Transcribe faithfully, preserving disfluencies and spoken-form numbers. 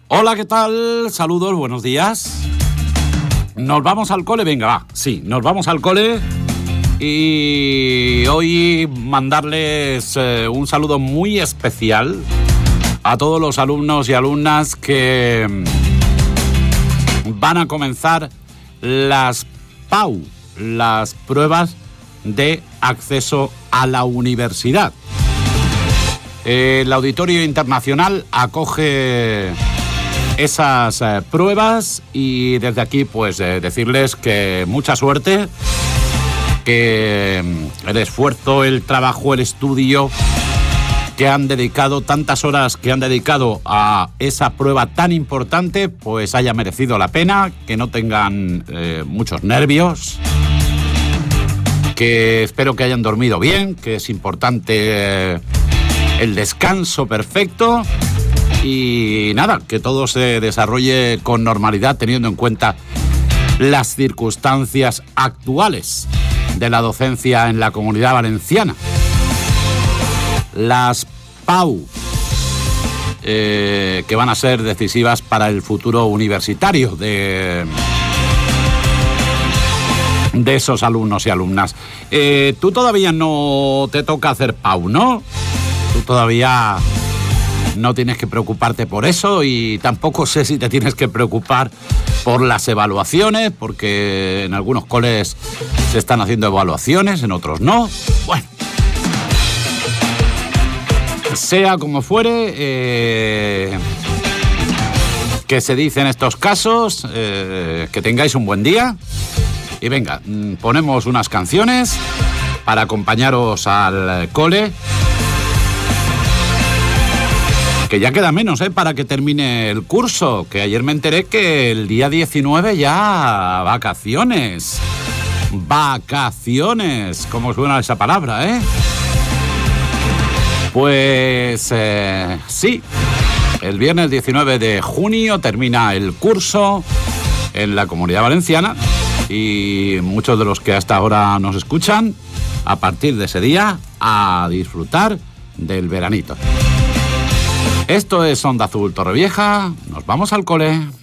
Hola, ¿qué tal? Saludos, buenos días. Nos vamos al cole, venga, va. Sí, nos vamos al cole. Y hoy mandarles eh, un saludo muy especial a todos los alumnos y alumnas que van a comenzar las P A U, las pruebas de acceso a la universidad. El Auditorio Internacional acoge esas eh, pruebas y desde aquí pues eh, decirles que mucha suerte, que el esfuerzo, el trabajo, el estudio que han dedicado, tantas horas que han dedicado a esa prueba tan importante, pues haya merecido la pena, que no tengan eh, muchos nervios, que espero que hayan dormido bien, que es importante eh, el descanso perfecto. Y nada, que todo se desarrolle con normalidad teniendo en cuenta las circunstancias actuales de la docencia en la Comunidad Valenciana. Las P A U, eh, que van a ser decisivas para el futuro universitario de, de esos alumnos y alumnas. Eh, tú todavía no te toca hacer P A U, ¿no? Tú todavía no tienes que preocuparte por eso y tampoco sé si te tienes que preocupar por las evaluaciones, porque en algunos coles se están haciendo evaluaciones, en otros no. Bueno, sea como fuere, eh, que se dice en estos casos, eh, que tengáis un buen día y venga, ponemos unas canciones para acompañaros al cole. Que ya queda menos, ¿eh? Para que termine el curso. Que ayer me enteré que el día diecinueve ya vacaciones. Vacaciones. ¿Cómo suena esa palabra, eh? Pues eh, sí. El viernes diecinueve de junio termina el curso en la Comunidad Valenciana. Y muchos de los que hasta ahora nos escuchan, a partir de ese día, a disfrutar del veranito. Esto es Onda Azul Torrevieja, nos vamos al cole.